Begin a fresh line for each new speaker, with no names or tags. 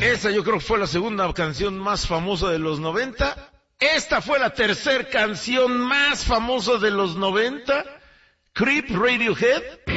Esa yo creo que fue la segunda canción más famosa de los 90. Esta fue la tercera canción más famosa de los 90. Creep, Radiohead.